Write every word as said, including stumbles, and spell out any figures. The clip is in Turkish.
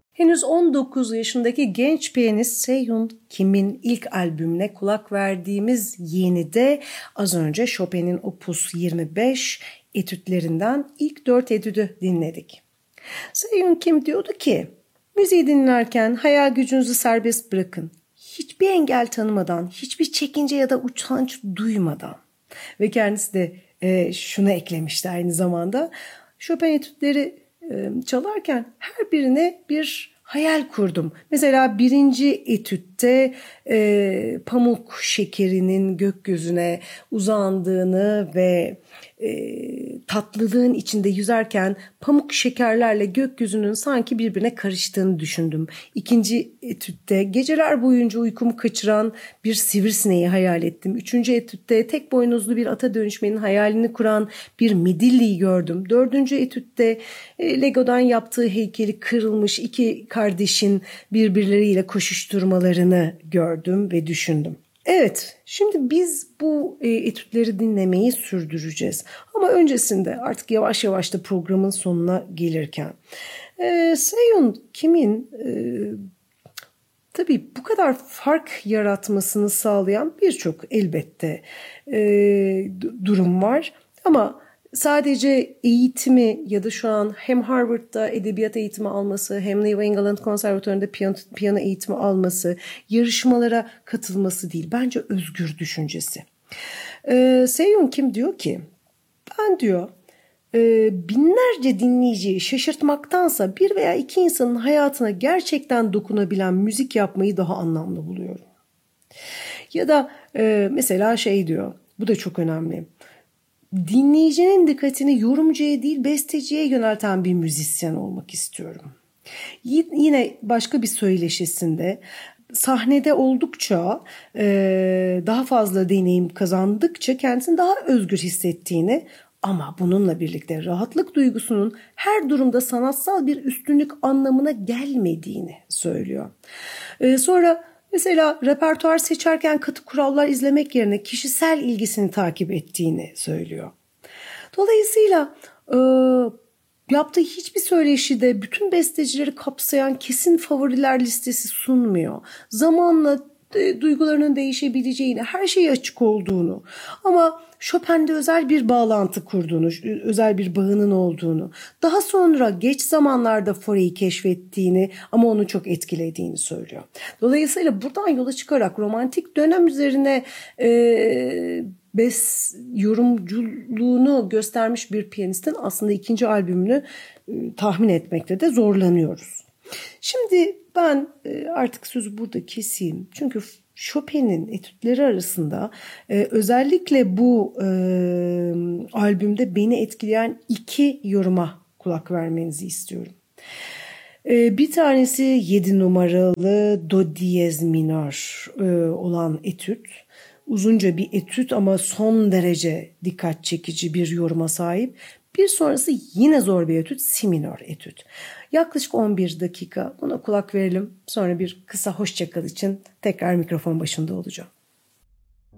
Henüz on dokuz yaşındaki genç piyanist Se-Hyun Kim'in ilk albümüne kulak verdiğimiz yenide az önce Chopin'in Opus yirmi beş etütlerinden ilk dört etüdü dinledik. Se-Hyun Kim diyordu ki, müziği dinlerken hayal gücünüzü serbest bırakın. Hiçbir engel tanımadan, hiçbir çekince ya da utanç duymadan. Ve kendisi de e, şunu eklemişti aynı zamanda. Chopin etütleri e, çalarken her birine bir hayal kurdum. Mesela birinci etütte e, pamuk şekerinin gökyüzüne uzandığını ve e, tatlılığın içinde yüzerken pamuk şekerlerle gökyüzünün sanki birbirine karıştığını düşündüm. İkinci etütte geceler boyunca uykumu kaçıran bir sivrisineği hayal ettim. Üçüncü etütte tek boynuzlu bir ata dönüşmenin hayalini kuran bir midilliyi gördüm. Dördüncü etütte e, Lego'dan yaptığı heykeli kırılmış iki kardeşin birbirleriyle koşuşturmalarını gördüm ve düşündüm. Evet, şimdi biz bu e, etütleri dinlemeyi sürdüreceğiz. Ama öncesinde artık yavaş yavaş da programın sonuna gelirken e, Se-Hyun Kim'in e, tabii bu kadar fark yaratmasını sağlayan birçok elbette e, d- durum var. Ama sadece eğitimi ya da şu an hem Harvard'da edebiyat eğitimi alması hem New England Konservatuvarı'nda piyano, piyano eğitimi alması, yarışmalara katılması değil. Bence özgür düşüncesi. Ee, Se-Hyun Kim diyor ki, ben diyor e, binlerce dinleyiciyi şaşırtmaktansa bir veya iki insanın hayatına gerçekten dokunabilen müzik yapmayı daha anlamlı buluyorum. Ya da e, mesela şey diyor, bu da çok önemli. Dinleyicinin dikkatini yorumcuya değil besteciye yönelten bir müzisyen olmak istiyorum. Y- yine başka bir söyleşisinde sahnede oldukça e, daha fazla deneyim kazandıkça kendisini daha özgür hissettiğini ama bununla birlikte rahatlık duygusunun her durumda sanatsal bir üstünlük anlamına gelmediğini söylüyor. E, sonra mesela repertuar seçerken katı kurallar izlemek yerine kişisel ilgisini takip ettiğini söylüyor. Dolayısıyla e, yaptığı hiçbir söyleşide bütün bestecileri kapsayan kesin favoriler listesi sunmuyor. Zamanla e, duygularının değişebileceğini, her şeye açık olduğunu ama Chopin'de özel bir bağlantı kurduğunu, özel bir bağının olduğunu, daha sonra geç zamanlarda Fauré'yi keşfettiğini ama onu çok etkilediğini söylüyor. Dolayısıyla buradan yola çıkarak romantik dönem üzerine e, bes yorumculuğunu göstermiş bir piyanistin aslında ikinci albümünü e, tahmin etmekte de zorlanıyoruz. Şimdi ben e, artık sözü burada keseyim. Çünkü Chopin'in etütleri arasında e, özellikle bu e, albümde beni etkileyen iki yoruma kulak vermenizi istiyorum. E, bir tanesi yedi numaralı do diyez minör e, olan etüt. Uzunca bir etüt ama son derece dikkat çekici bir yoruma sahip. Bir sonrası yine zor bir etüt, si minör etüt. Yaklaşık on bir dakika buna kulak verelim. Sonra bir kısa hoşça kal için tekrar mikrofon başında olacağım.